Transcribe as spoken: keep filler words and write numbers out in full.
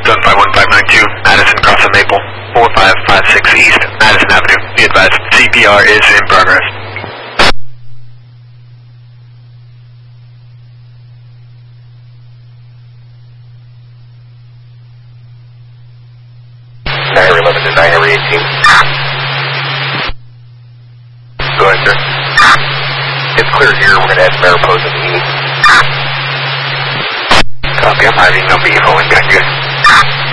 Zone five one five nine two, Madison crossing Maple, four five five six East, Madison Avenue. Be advised, C P R is in progress. nine eleven to nine eighteen. Go ahead, sir. It's clear here. We're going to add Mariposa to E. Copy, I'm having no B O and got you.